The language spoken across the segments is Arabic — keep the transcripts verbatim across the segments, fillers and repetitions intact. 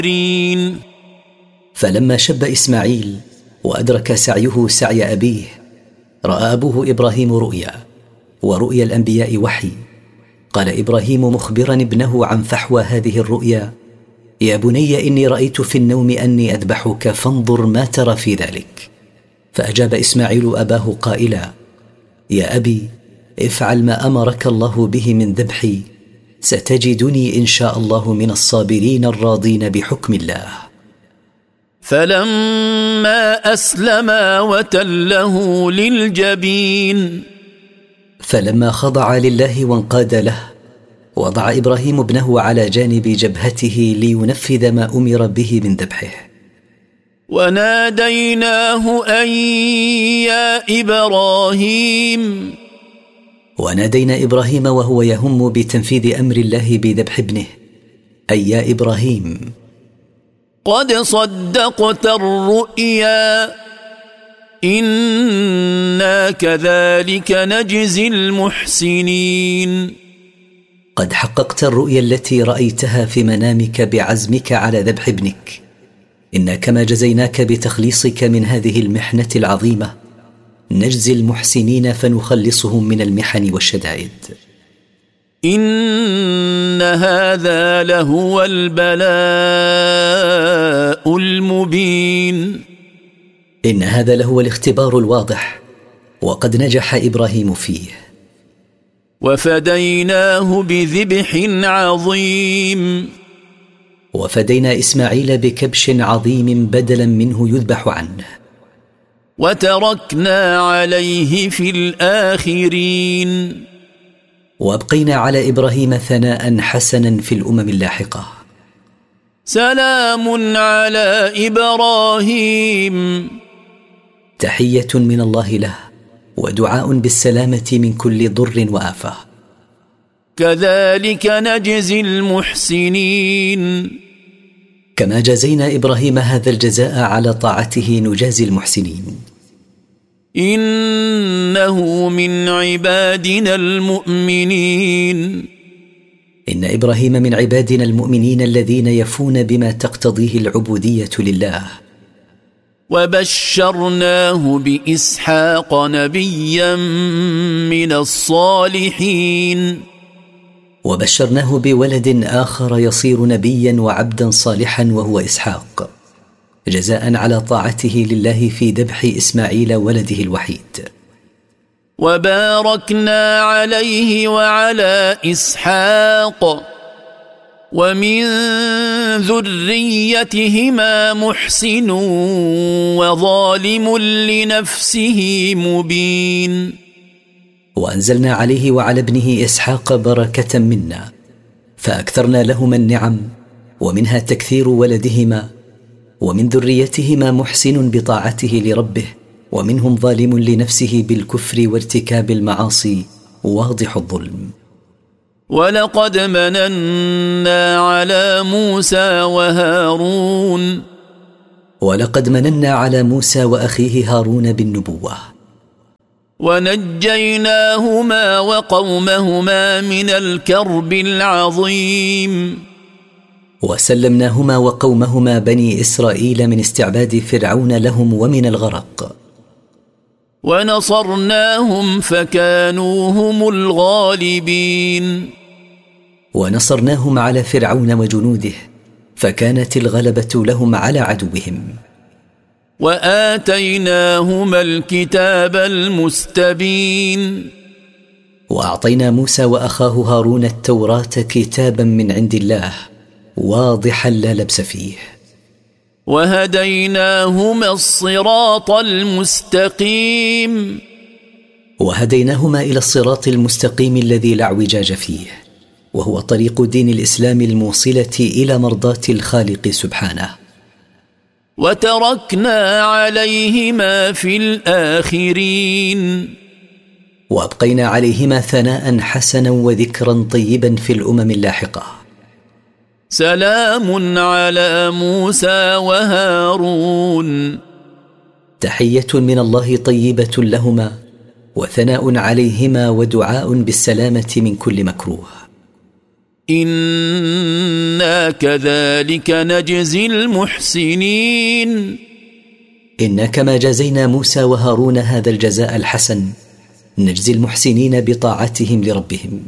فلما شب إسماعيل وأدرك سعيه سعي أبيه، رأى أبوه إبراهيم رؤيا، ورؤيا الأنبياء وحي. قال إبراهيم مخبرا ابنه عن فحوى هذه الرؤيا: يا بني إني رأيت في النوم أني أذبحك فانظر ما ترى في ذلك. فأجاب إسماعيل أباه قائلا: يا أبي، افعل ما أمرك الله به من ذبحي، ستجدني إن شاء الله من الصابرين الراضين بحكم الله. فلما أسلما وتله للجبين، فلما خضع لله وانقاد له، وضع إبراهيم ابنه على جانب جبهته لينفذ ما أمر به من ذبحه. وناديناه أن يا إبراهيم، ونادينا إبراهيم وهو يهم بتنفيذ أمر الله بذبح ابنه: أي يا إبراهيم، قد صدقت الرؤيا، إنا كذلك نجزي المحسنين. قد حققت الرؤيا التي رأيتها في منامك بعزمك على ذبح ابنك، إنا كما جزيناك بتخليصك من هذه المحنة العظيمة نجزي المحسنين فنخلصهم من المحن والشدائد. إن هذا لهو البلاء المبين. إن هذا لهو الاختبار الواضح، وقد نجح إبراهيم فيه. وفديناه بذبح عظيم، وفدينا إسماعيل بكبش عظيم بدلا منه يذبح عنه. وتركنا عليه في الآخرين، وأبقينا على إبراهيم ثناء حسنا في الأمم اللاحقة. سلام على إبراهيم، تحية من الله له، ودعاء بالسلامة من كل ضر وآفة. كذلك نجزي المحسنين، كما جزينا إبراهيم هذا الجزاء على طاعته نجازي المحسنين. إنه من عبادنا المؤمنين، إن إبراهيم من عبادنا المؤمنين الذين يفون بما تقتضيه العبودية لله. وبشرناه بإسحاق نبيا من الصالحين، وبشرناه بولد آخر يصير نبيا وعبدا صالحا وهو إسحاق، جزاء على طاعته لله في ذبح إسماعيل ولده الوحيد. وباركنا عليه وعلى إسحاق ومن ذريتهما محسن وظالم لنفسه مبين. وأنزلنا عليه وعلى ابنه إسحاق بركة منا، فأكثرنا لهما النعم، ومنها تكثير ولدهما، ومن ذريتهما محسن بطاعته لربه، ومنهم ظالم لنفسه بالكفر وارتكاب المعاصي واضح الظلم. ولقد مننا على موسى وهارون، ولقد مننا على موسى وأخيه هارون بالنبوة، ونجيناهما وقومهما من الكرب العظيم، وسلمناهما وقومهما بني إسرائيل من استعباد فرعون لهم ومن الغرق، ونصرناهم فكانوا هم الغالبين. ونصرناهم على فرعون وجنوده، فكانت الغلبة لهم على عدوهم. وآتيناهما الكتاب المستبين، وأعطينا موسى وأخاه هارون التوراة كتابا من عند الله واضحا لا لبس فيه. وهديناهما الصراط المستقيم، وهديناهما إلى الصراط المستقيم الذي لا اعوجاج فيه، وهو طريق دين الإسلام الموصلة إلى مرضاة الخالق سبحانه. وتركنا عليهما في الآخرين، وأبقينا عليهما ثناء حسنا وذكرا طيبا في الأمم اللاحقة. سلام على موسى وهارون، تحية من الله طيبة لهما، وثناء عليهما ودعاء بالسلامة من كل مكروه. إنا كذلك نجزي المحسنين إنا كما جازينا موسى وهارون هذا الجزاء الحسن نجزي المحسنين بطاعتهم لربهم.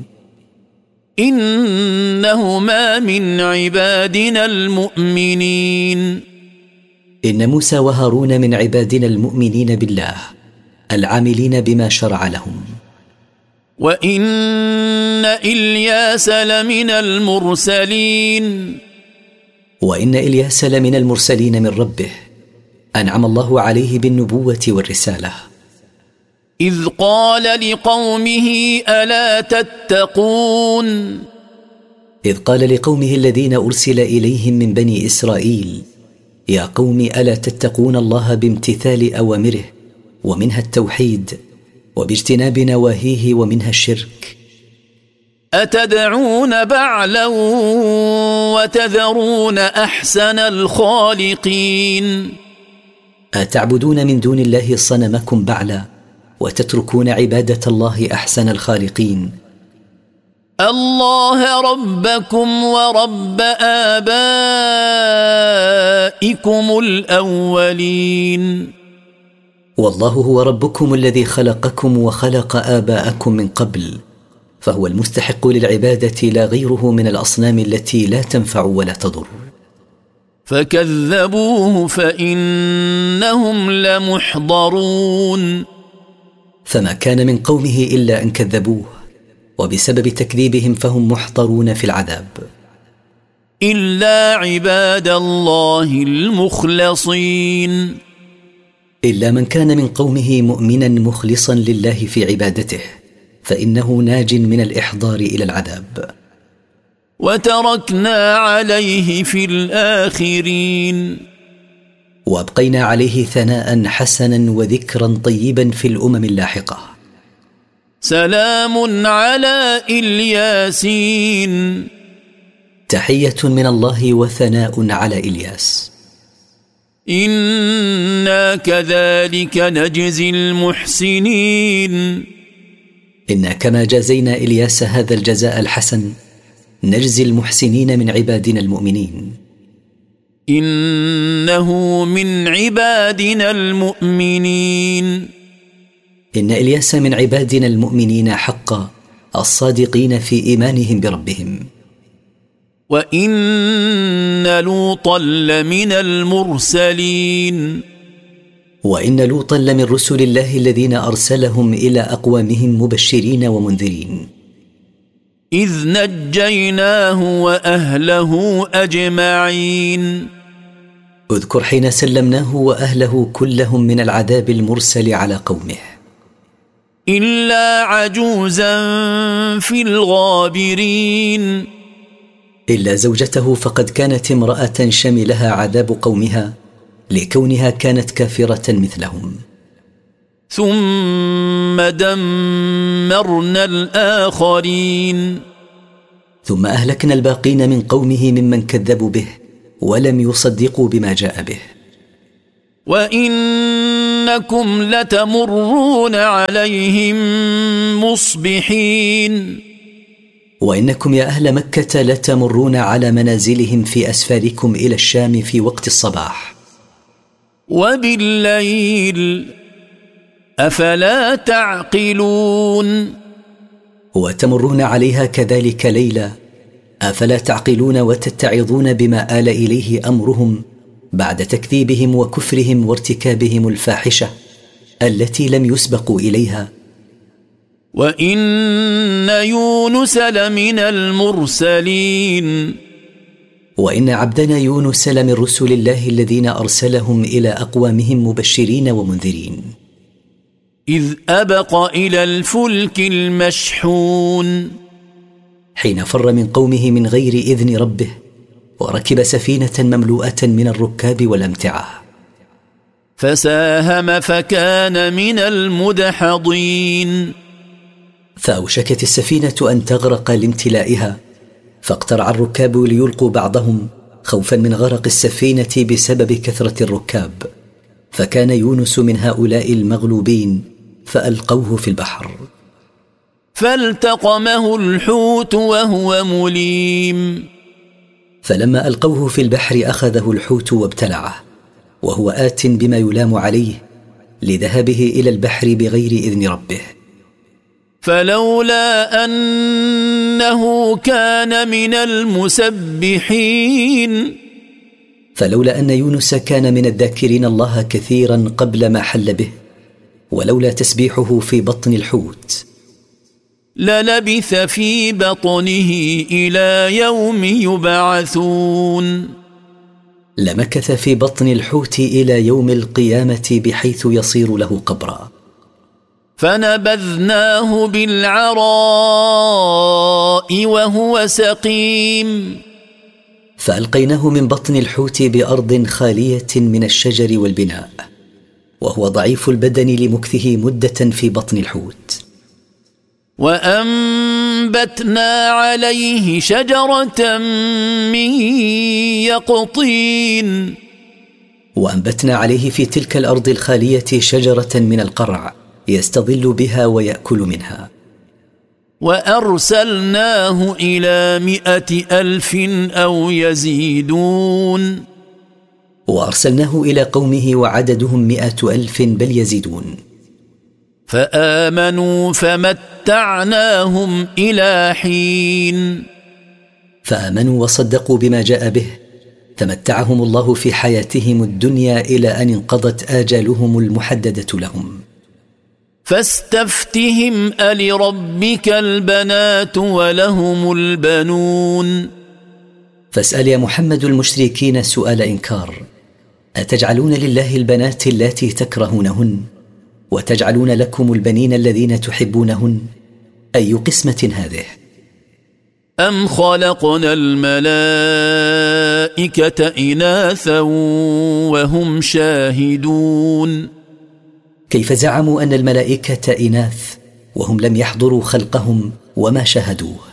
إنهما من عبادنا المؤمنين إن موسى وهارون من عبادنا المؤمنين بالله العاملين بما شرع لهم. وإن إلياس لمن المرسلين وإن إلياس لمن المرسلين من ربه أنعم الله عليه بالنبوة والرسالة. إذ قال لقومه ألا تتقون إذ قال لقومه الذين أرسل إليهم من بني إسرائيل يا قوم ألا تتقون الله بامتثال أوامره ومنها التوحيد وباجتناب نواهيه ومنها الشرك. أتدعون بعلا وتذرون أحسن الخالقين أتعبدون من دون الله صنمكم بعلا وتتركون عبادة الله أحسن الخالقين. الله ربكم ورب آبائكم الأولين والله هو ربكم الذي خلقكم وخلق آباءكم من قبل فهو المستحق للعبادة لا غيره من الأصنام التي لا تنفع ولا تضر. فكذبوه فإنهم لمحضرون فما كان من قومه إلا أن كذبوه وبسبب تكذيبهم فهم محضرون في العذاب. إلا عباد الله المخلصين إلا من كان من قومه مؤمنا مخلصا لله في عبادته فإنه ناج من الإحضار إلى العذاب. وتركنا عليه في الآخرين وأبقينا عليه ثناء حسنا وذكرا طيبا في الأمم اللاحقة. سلام على الياسين تحية من الله وثناء على إلياس. إنا كذلك نجزي المحسنين إنا كما جازينا إلياس هذا الجزاء الحسن نجزي المحسنين من عبادنا المؤمنين. إنه من عبادنا المؤمنين إن إلياس من عبادنا المؤمنين حقا الصادقين في إيمانهم بربهم. وإن لوطا لمن المرسلين وإن لوطا لمن رسل الله الذين أرسلهم إلى أقوامهم مبشرين ومنذرين. إذ نجيناه وأهله أجمعين اذكر حين سلمناه وأهله كلهم من العذاب المرسل على قومه. إلا عجوزا في الغابرين إلا زوجته فقد كانت امرأة شملها عذاب قومها لكونها كانت كافرة مثلهم. ثم دمرنا الآخرين ثم أهلكنا الباقين من قومه ممن كذبوا به ولم يصدقوا بما جاء به. وإنكم لتمرون عليهم مصبحين وإنكم يا أهل مكة لتمرون على منازلهم في أسفاركم إلى الشام في وقت الصباح. وبالليل أفلا تعقلون وتمرون عليها كذلك ليلا أفلا تعقلون وتتعظون بما آل إليه أمرهم بعد تكذيبهم وكفرهم وارتكابهم الفاحشة التي لم يسبقوا إليها. وإن يونس لمن المرسلين وإن عبدنا يونس لمن رسل الله الذين أرسلهم إلى أقوامهم مبشرين ومنذرين. إذ أبق إلى الفلك المشحون حين فر من قومه من غير إذن ربه وركب سفينة مملوءة من الركاب والأمتعة فساهم فكان من المدحضين فأوشكت السفينة أن تغرق لامتلائها فاقترع الركاب ليلقوا بعضهم خوفا من غرق السفينة بسبب كثرة الركاب فكان يونس من هؤلاء المغلوبين فألقوه في البحر. فالتقمه الحوت وهو مليم. فلما ألقوه في البحر أخذه الحوت وابتلعه، وهو آت بما يلام عليه لذهابه إلى البحر بغير إذن ربه. فلولا أنه كان من المسبحين فلولا أن يونس كان من الذاكرين الله كثيرا قبل ما حل به، ولولا تسبيحه في بطن الحوت للبث في بطنه إلى يوم يبعثون. لمكث في بطن الحوت إلى يوم القيامة بحيث يصير له قبرا. فنبذناه بالعراء وهو سقيم. فألقيناه من بطن الحوت بأرض خالية من الشجر والبناء، وهو ضعيف البدن لمكثه مدة في بطن الحوت. وأنبتنا عليه شجرة من يقطين. وأنبتنا عليه في تلك الأرض الخالية شجرة من القرع يستظل بها ويأكل منها. وأرسلناه إلى مائة ألف أو يزيدون. وأرسلناه إلى قومه وعددهم مئة ألف بل يزيدون. فآمنوا فمتعناهم إلى حين. فآمنوا وصدقوا بما جاء به، فمتعهم الله في حياتهم الدنيا إلى أن انقضت آجالهم المحددة لهم. فاستفتهم ألربك البنات ولهم البنون. فاسأل يا محمد المشركين سؤال إنكار: أتجعلون لله البنات اللاتي تكرهونهن وتجعلون لكم البنين الذين تحبونهن؟ أي قسمة هذه؟ أم خلقنا الملائكة إناثا وهم شاهدون. كيف زعموا أن الملائكة إناث وهم لم يحضروا خلقهم وما شاهدوه؟